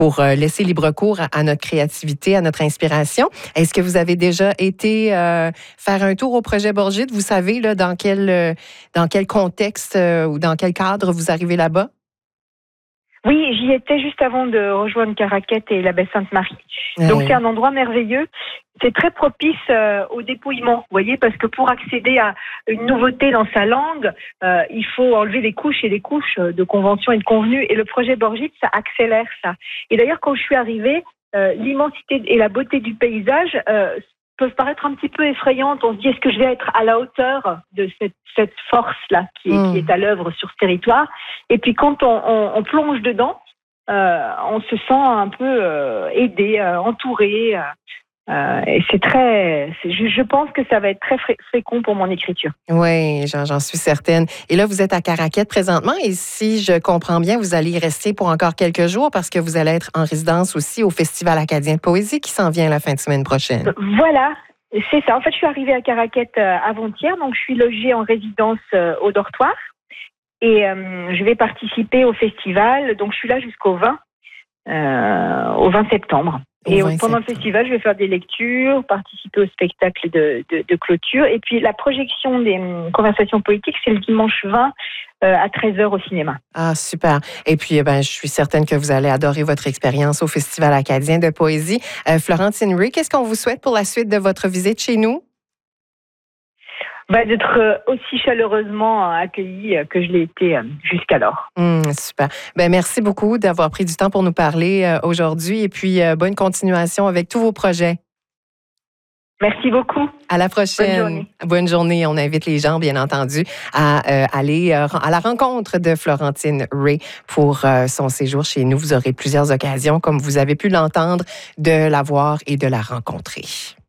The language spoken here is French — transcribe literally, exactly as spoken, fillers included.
pour euh, laisser libre cours à, à notre créativité, à notre inspiration. Est-ce que vous avez déjà été euh, faire un tour au projet Borgite? Vous savez là, dans quel, euh, dans quel contexte euh, ou dans quel cadre vous arrivez là-bas? Oui, j'y étais juste avant de rejoindre Caraquet et la Baie-Sainte-Marie. Ouais. Donc c'est un endroit merveilleux. C'est très propice euh, au dépouillement, vous voyez, parce que pour accéder à une nouveauté dans sa langue, euh, il faut enlever des couches et des couches de conventions et de convenus. Et le projet Borgite, ça accélère ça. Et d'ailleurs, quand je suis arrivée, euh, l'immensité et la beauté du paysage euh, peuvent paraître un petit peu effrayantes. On se dit, est-ce que je vais être à la hauteur de cette, cette force-là qui est, mmh. qui est à l'œuvre sur ce territoire? Et puis quand on, on, on plonge dedans, euh, on se sent un peu euh, aidé, euh, entouré. Euh, et c'est très, c'est, je, je pense que ça va être très fré- fécond pour mon écriture. Oui, j'en, j'en suis certaine. Et là, vous êtes à Caraquet présentement et si je comprends bien, vous allez y rester pour encore quelques jours parce que vous allez être en résidence aussi au Festival acadien de poésie qui s'en vient la fin de semaine prochaine. Voilà, c'est ça. En fait, je suis arrivée à Caraquet euh, avant-hier, donc je suis logée en résidence euh, au dortoir et euh, je vais participer au festival. Donc, je suis là jusqu'au vingt, euh, au vingt septembre. Et pendant le festival, je vais faire des lectures, participer au spectacle de, de, de clôture. Et puis, la projection des hum, conversations politiques, c'est le dimanche vingt euh, à treize heures au cinéma. Ah, super. Et puis, eh ben, je suis certaine que vous allez adorer votre expérience au Festival acadien de poésie. Euh, Florentine Ray, qu'est-ce qu'on vous souhaite pour la suite de votre visite chez nous? Bah, d'être aussi chaleureusement accueillie que je l'ai été jusqu'alors. Mmh, super. Ben, merci beaucoup d'avoir pris du temps pour nous parler euh, aujourd'hui et puis euh, bonne continuation avec tous vos projets. Merci beaucoup. À la prochaine. Bonne journée. Bonne journée. On invite les gens, bien entendu, à euh, aller euh, à la rencontre de Florentine Ray pour euh, son séjour chez nous. Vous aurez plusieurs occasions, comme vous avez pu l'entendre, de la voir et de la rencontrer.